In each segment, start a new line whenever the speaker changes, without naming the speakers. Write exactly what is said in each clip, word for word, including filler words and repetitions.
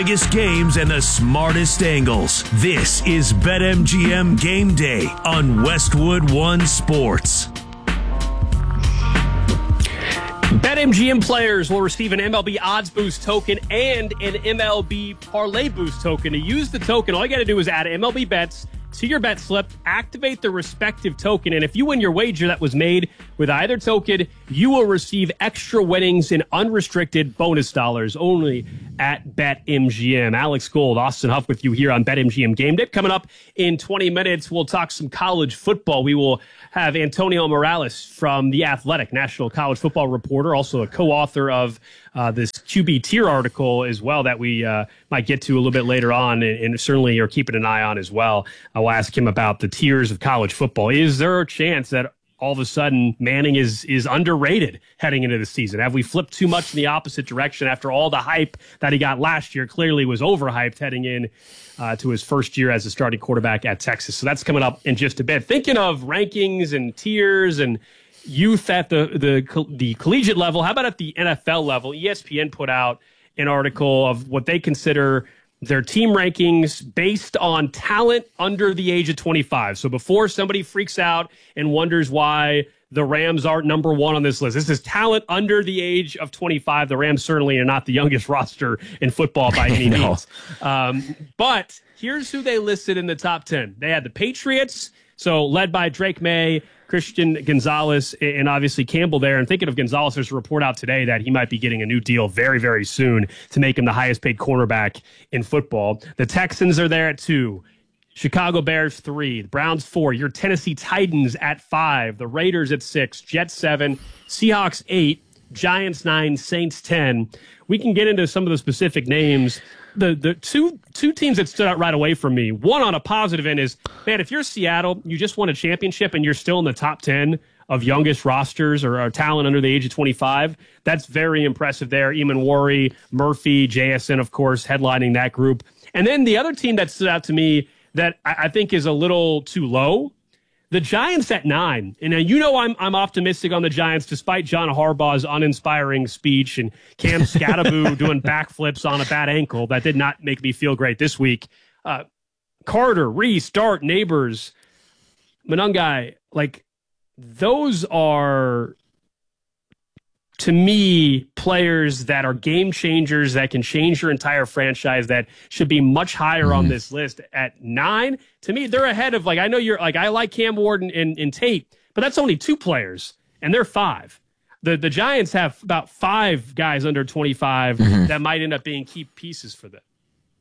Biggest games and the smartest angles. This is BetMGM Game Day on Westwood One Sports.
BetMGM players will receive an M L B Odds Boost token and an M L B Parlay Boost token. To use the token, all you got to do is add M L B bets to your bet slip, activate the respective token, and if you win your wager that was made with either token, you will receive extra winnings and unrestricted bonus dollars only at BetMGM. Alex Gold, Austin Huff with you here on BetMGM Game Day. Coming up in twenty minutes, we'll talk some college football. We will have Antonio Morales from The Athletic, National College Football Reporter, also a co-author of uh, this Q B tier article as well that we uh, might get to a little bit later on, and, and certainly are keeping an eye on as well. I'll ask him about the tiers of college football. Is there a chance that all of a sudden Manning is is underrated heading into the season? Have we flipped too much in the opposite direction after all the hype that he got last year? Clearly was overhyped heading in uh, to his first year as a starting quarterback at Texas. So that's coming up in just a bit. Thinking of rankings and tiers and youth at the the the collegiate level, how about at the N F L level? E S P N put out an article of what they consider their team rankings based on talent under the age of twenty-five. So before somebody freaks out and wonders why the Rams aren't number one on this list, this is talent under the age of twenty-five. The Rams certainly are not the youngest roster in football by any no. means. Um, but here's who they listed in the top ten. They had the Patriots, so led by Drake May, Christian Gonzalez, and obviously Campbell there. And thinking of Gonzalez, there's a report out today that he might be getting a new deal very, very soon to make him the highest paid cornerback in football. The Texans are there at two. Chicago Bears three. The Browns four. Your Tennessee Titans at five. The Raiders at six. Jets seven. Seahawks eight. Giants nine. Saints ten. We can get into some of the specific names. The the two two teams that stood out right away from me, one on a positive end is, man, if you're Seattle, you just won a championship and you're still in the top ten of youngest rosters or, or talent under the age of twenty-five, that's very impressive there. Eamon Worry, Murphy, J S N, of course, headlining that group. And then the other team that stood out to me that I, I think is a little too low, the Giants at nine. And uh, you know I'm I'm optimistic on the Giants despite John Harbaugh's uninspiring speech and Cam Scattaboo doing backflips on a bad ankle. That did not make me feel great this week. Uh, Carter, Reese, Dart, Neighbors, Monangai, like those are, to me, players that are game changers that can change your entire franchise that should be much higher mm-hmm. on this list. At nine, to me, they're ahead of, like, I know you're, like, I like Cam Ward and, and, and Tate, but that's only two players, and they're five. The the Giants have about five guys under twenty-five mm-hmm. that might end up being key pieces for them.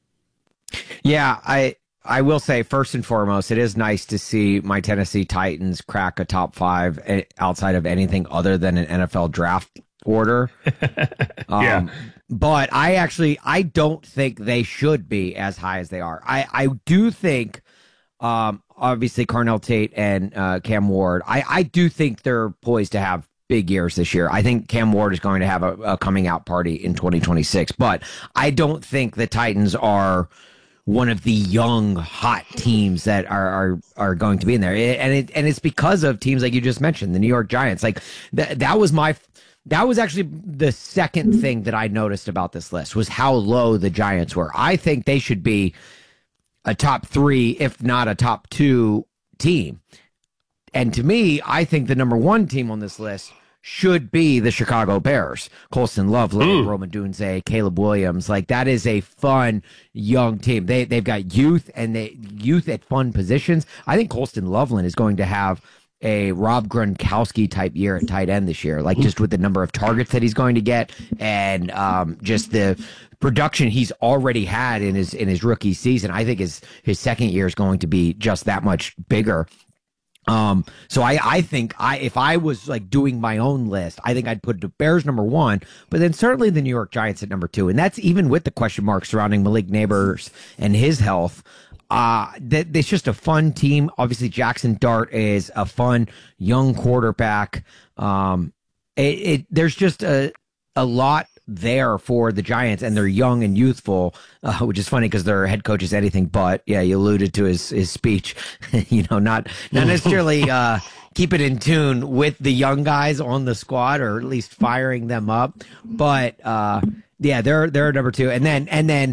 Yeah, I I will say, first and foremost, it is nice to see my Tennessee Titans crack a top five outside of anything other than an N F L draft order. um, yeah. But I actually, I don't think they should be as high as they are. I, I do think, um, obviously, Carnell Tate and uh, Cam Ward, I, I do think they're poised to have big years this year. I think Cam Ward is going to have a, a coming out party in twenty twenty-six, but I don't think the Titans are one of the young hot teams that are are, are going to be in there. And it, and it's because of teams like you just mentioned, the New York Giants. Like th- that was my that was actually the second thing that I noticed about this list was how low the Giants were. I think they should be a top three, if not a top two team. And to me, I think the number one team on this list should be the Chicago Bears. Colston Love, mm. Rome Odunze, Caleb Williams. Like, that is a fun young team. They, they've got youth and they youth at fun positions. I think Colston Loveland is going to have a Rob Gronkowski type year at tight end this year, like just with the number of targets that he's going to get and um, just the production he's already had in his in his rookie season. I think his his second year is going to be just that much bigger. Um, so I, I think I, if I was like doing my own list, I think I'd put the Bears number one, but then certainly the New York Giants at number two. And that's even with the question mark surrounding Malik Neighbors and his health. Uh, that it's just a fun team. Obviously Jackson Dart is a fun young quarterback. Um, it, it there's just a, a lot there for the Giants, and they're young and youthful, uh, which is funny because their head coach is anything but. Yeah, you alluded to his his speech. you know, not not necessarily uh, keep it in tune with the young guys on the squad, or at least firing them up. But uh, yeah, they're they're number two, and then and then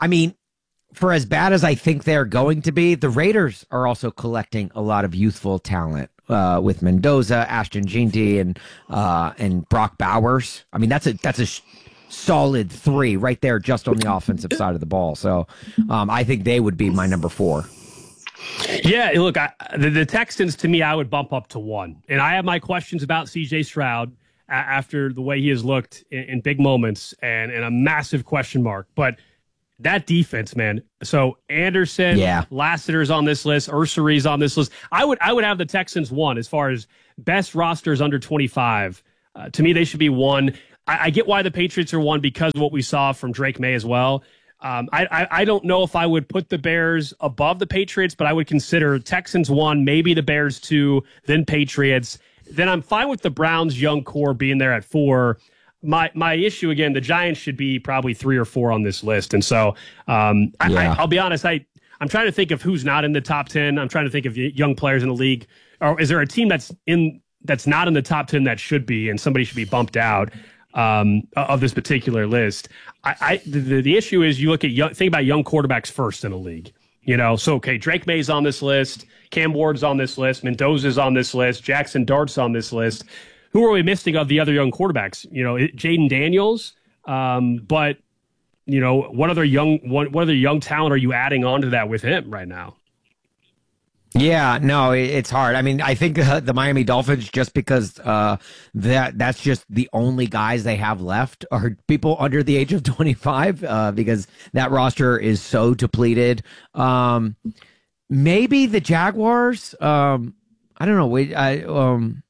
I mean, for as bad as I think they're going to be, the Raiders are also collecting a lot of youthful talent uh, with Mendoza, Ashton Ginty, and uh, and Brock Bowers. I mean, that's a that's a sh- solid three right there, just on the offensive side of the ball. So um, I think they would be my number four.
Yeah, look, I, the, the Texans, to me, I would bump up to one. And I have my questions about C J Stroud a- after the way he has looked in, in big moments and, and a massive question mark. But that defense, man. So Anderson,
yeah.
Lassiter's on this list, Ursari's on this list. I would I would have the Texans one as far as best rosters under twenty-five. Uh, to me, they should be one. I, I get why the Patriots are one because of what we saw from Drake May as well. Um, I, I I don't know if I would put the Bears above the Patriots, but I would consider Texans one, maybe the Bears two, then Patriots. Then I'm fine with the Browns' young core being there at four. My my issue, again, the Giants should be probably three or four on this list. And so um, I,
yeah.
I, I'll be honest, I, I'm trying to think of who's not in the top ten. I'm trying to think of young players in the league. Or is there a team that's in that's not in the top ten that should be, and somebody should be bumped out um, of this particular list? I, I the, the issue is you look at young, think about young quarterbacks first in the league. You know, so, okay, Drake May's on this list. Cam Ward's on this list. Mendoza's on this list. Jackson Dart's on this list. Who are we missing of the other young quarterbacks? You know, Jaden Daniels. Um, but, you know, what other young what, what other young talent are you adding on to that with him right now?
Yeah, no, it, it's hard. I mean, I think uh, the Miami Dolphins, just because uh, that that's just the only guys they have left are people under the age of twenty-five uh, because that roster is so depleted. Um, maybe the Jaguars. Um, I don't know. Wait, I um.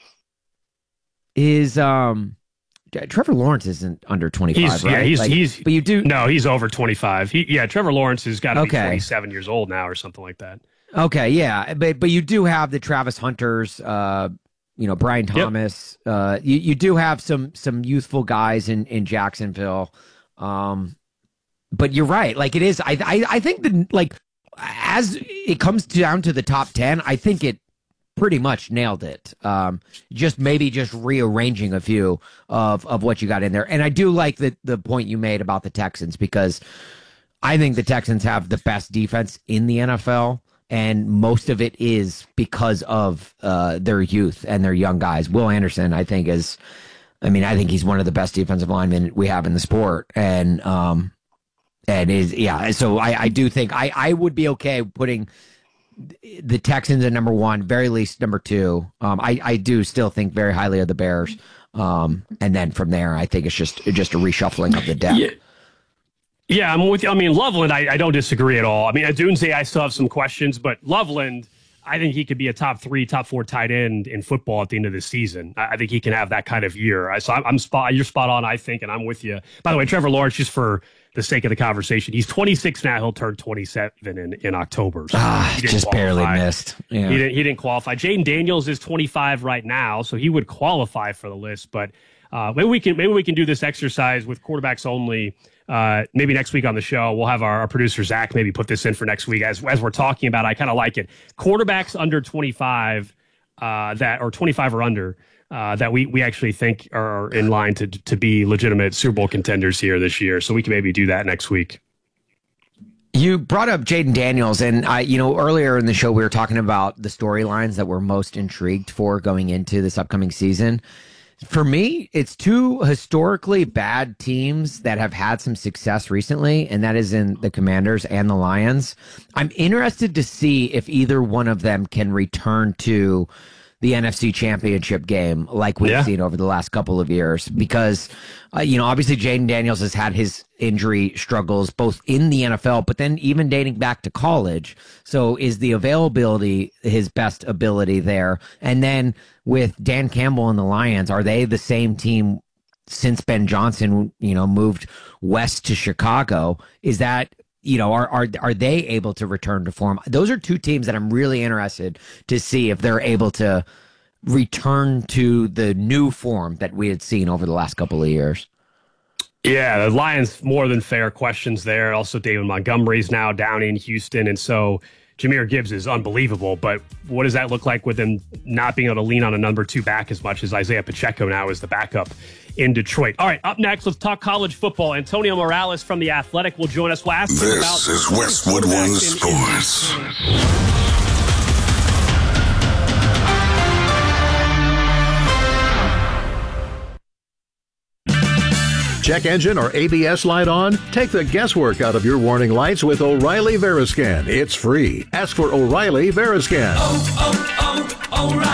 Is um Trevor Lawrence isn't under twenty-five,
he's,
right?
Yeah, he's
like,
he's
but you do
no, he's over twenty-five. He yeah, Trevor Lawrence has got to
okay.
be twenty-seven years old now or something like that.
Okay, yeah, but but you do have the Travis Hunters, uh, you know, Brian Thomas. Yep. Uh, you you do have some some youthful guys in in Jacksonville, um, but you're right. Like it is, I I I think that like as it comes down to the top ten, I think it pretty much nailed it. Um, just maybe just rearranging a few of, of what you got in there. And I do like the, the point you made about the Texans because I think the Texans have the best defense in the N F L. And most of it is because of uh, their youth and their young guys. Will Anderson, I think, is, I mean, I think he's one of the best defensive linemen we have in the sport. And, um, and is, yeah, so I, I do think I, I would be okay putting the Texans at number one, very least number two. Um, I, I do still think very highly of the Bears. Um, and then from there, I think it's just just a reshuffling of the deck.
Yeah, yeah I'm with you. I mean, Loveland, I, I don't disagree at all. I mean, at Dunze, I still have some questions, but Loveland, I think he could be a top three, top four tight end in football at the end of the season. I, I think he can have that kind of year. So I'm, I'm spot, you're spot on, I think, and I'm with you. By the way, Trevor Lawrence, just for the sake of the conversation, he's twenty-six now. He'll turn twenty-seven in, in October. So
ah, just qualify. barely missed. Yeah.
He didn't, he didn't qualify. Jaden Daniels is twenty-five right now, so he would qualify for the list. But uh, maybe we can maybe we can do this exercise with quarterbacks only. Uh, maybe next week on the show, we'll have our, our producer Zach maybe put this in for next week as as we're talking about. I kind of like it. Quarterbacks under twenty-five uh, that or twenty-five or under. Uh, that we, we actually think are in line to to be legitimate Super Bowl contenders here this year. So we can maybe do that next week.
You brought up Jaden Daniels, and I, you know, earlier in the show we were talking about the storylines that we're most intrigued for going into this upcoming season. For me, it's two historically bad teams that have had some success recently, and that is in the Commanders and the Lions. I'm interested to see if either one of them can return to the N F C Championship game like we've yeah. seen over the last couple of years because, uh, you know, obviously Jaden Daniels has had his injury struggles both in the N F L, but then even dating back to college. So is the availability his best ability there? And then with Dan Campbell and the Lions, are they the same team since Ben Johnson, you know, moved west to Chicago? Is that, you know, are are are they able to return to form? Those are two teams that I'm really interested to see if they're able to return to the new form that we had seen over the last couple of years.
Yeah, the Lions more than fair questions there. Also, David Montgomery's now down in Houston, and so Jahmyr Gibbs is unbelievable. But what does that look like with him not being able to lean on a number two back as much as Isaiah Pacheco now is the backup in Detroit? All right, up next, let's talk college football. Antonio Morales from The Athletic will join us. We'll ask him about
this is Westwood One Sports.
Check engine or A B S light on? Take the guesswork out of your warning lights with O'Reilly Veriscan. It's free. Ask for O'Reilly Veriscan.
Oh,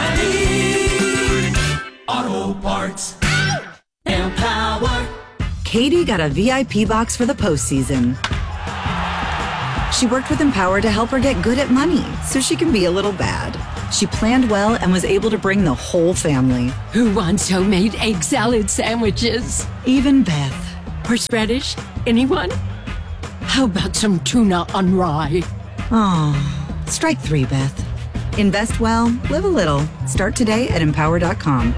oh, oh, O'Reilly Auto Parts. Empower.
Katie got a V I P box for the postseason. She worked with Empower to help her get good at money so she can be a little bad. She planned well and was able to bring the whole family.
Who wants homemade egg salad sandwiches?
Even Beth.
Horseradish? Anyone? How about some tuna on rye?
Oh, strike three, Beth. Invest well, live a little. Start today at empower dot com.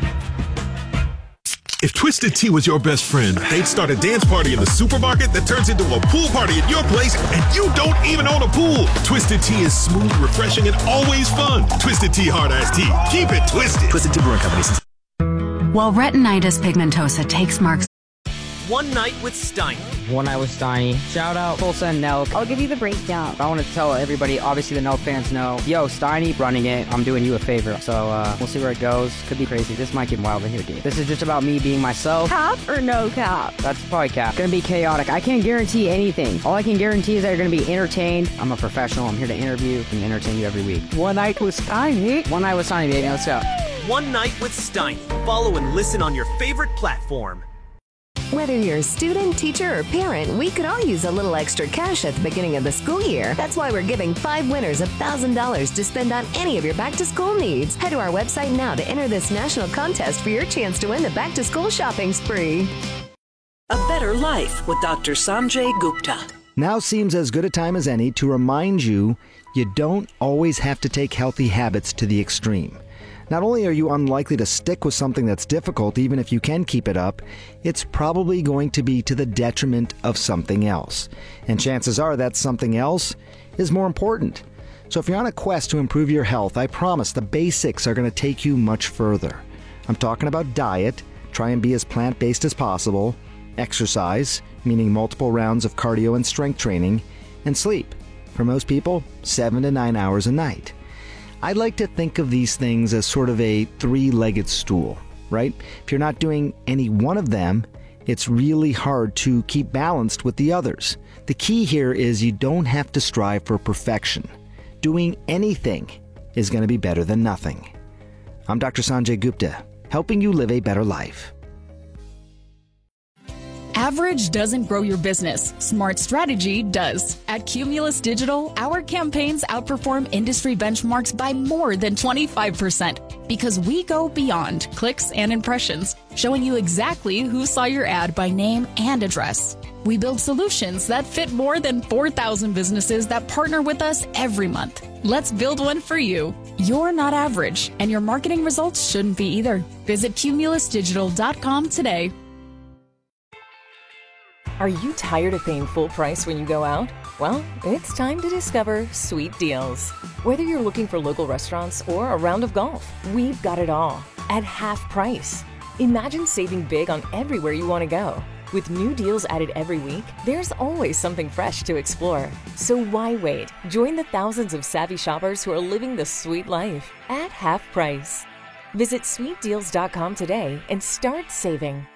If Twisted Tea was your best friend, they'd start a dance party in the supermarket that turns into a pool party at your place, and you don't even own a pool. Twisted Tea is smooth, refreshing, and always fun. Twisted Tea Hard Iced Tea. Keep it twisted.
Twisted Tea Brewing Company.
While retinitis pigmentosa takes Mark's
One Night with Steiny.
One Night with Steiny. Shout out Tulsa and Nelk.
I'll give you the breakdown.
I want to tell everybody, obviously the Nelk fans know, yo, Steiny running it, I'm doing you a favor. So uh, we'll see where it goes. Could be crazy. This might get wild in here, dude. This is just about me being myself.
Cap or no cap?
That's probably cap. Gonna be chaotic. I can't guarantee anything. All I can guarantee is that you're gonna be entertained. I'm a professional. I'm here to interview and entertain you every week.
One Night with Steiny.
One Night with Steiny, baby. Let's go.
One Night with Steiny. Follow and listen on your favorite platform.
Whether you're a student, teacher, or parent, we could all use a little extra cash at the beginning of the school year. That's why we're giving five winners one thousand dollars to spend on any of your back-to-school needs. Head to our website now to enter this national contest for your chance to win the back-to-school shopping spree.
A Better Life with Doctor Sanjay Gupta.
Now seems as good a time as any to remind you you don't always have to take healthy habits to the extreme. Not only are you unlikely to stick with something that's difficult, even if you can keep it up, it's probably going to be to the detriment of something else. And chances are that something else is more important. So if you're on a quest to improve your health, I promise the basics are going to take you much further. I'm talking about diet, try and be as plant-based as possible, exercise, meaning multiple rounds of cardio and strength training, and sleep. For most people, seven to nine hours a night. I like to think of these things as sort of a three-legged stool, right? If you're not doing any one of them, it's really hard to keep balanced with the others. The key here is you don't have to strive for perfection. Doing anything is going to be better than nothing. I'm Doctor Sanjay Gupta, helping you live a better life.
Average doesn't grow your business. Smart strategy does. At Cumulus Digital, our campaigns outperform industry benchmarks by more than twenty-five percent because we go beyond clicks and impressions, showing you exactly who saw your ad by name and address. We build solutions that fit more than four thousand businesses that partner with us every month. Let's build one for you. You're not average, and your marketing results shouldn't be either. Visit cumulus digital dot com today.
Are you tired of paying full price when you go out? Well, it's time to discover Sweet Deals. Whether you're looking for local restaurants or a round of golf, we've got it all at half price. Imagine saving big on everywhere you want to go. With new deals added every week, there's always something fresh to explore. So why wait? Join the thousands of savvy shoppers who are living the sweet life at half price. Visit sweet deals dot com today and start saving.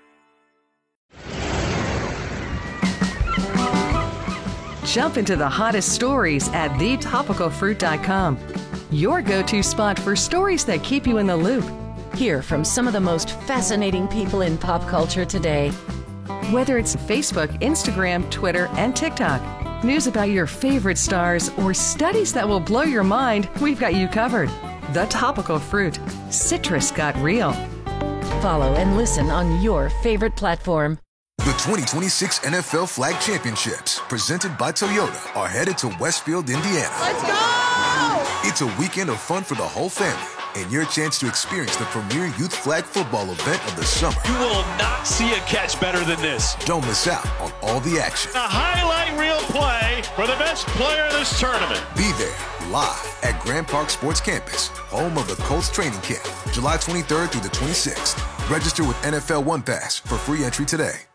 Jump into the hottest stories at the topical fruit dot com. Your go-to spot for stories that keep you in the loop.
Hear from some of the most fascinating people in pop culture today.
Whether it's Facebook, Instagram, Twitter, and TikTok, news about your favorite stars, or studies that will blow your mind, we've got you covered. The Topical Fruit. Citrus got real.
Follow and listen on your favorite platform.
The twenty twenty-six N F L Flag Championships, presented by Toyota, are headed to Westfield, Indiana.
Let's go!
It's a weekend of fun for the whole family, and your chance to experience the premier youth flag football event of the summer.
You will not see a catch better than this.
Don't miss out on all the action.
A highlight reel play for the best player in this tournament.
Be there live at Grand Park Sports Campus, home of the Colts training camp, July twenty-third through the twenty-sixth. Register with N F L One Pass for free entry today.